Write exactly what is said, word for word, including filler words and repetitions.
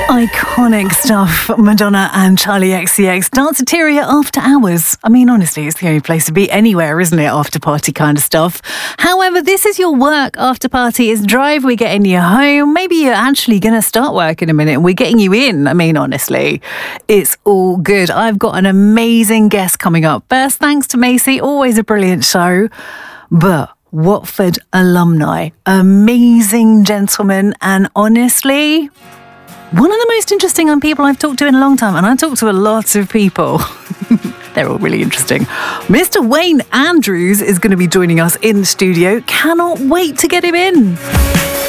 Iconic stuff. Madonna and Charlie X C X. Danceteria after hours. I mean, honestly, it's the only place to be anywhere, isn't it? After party kind of stuff. However, this is your work after party. It's Drive. We're getting you home. Maybe you're actually going to start work in a minute and we're getting you in. I mean, honestly, it's all good. I've got an amazing guest coming up. First, thanks to Macy. Always a brilliant show. But Watford alumni, amazing gentleman, and honestly, one of the most interesting people I've talked to in a long time, and I talk to a lot of people. They're all really interesting. Mister Wayne Andrews is going to be joining us in the studio. Cannot wait to get him in.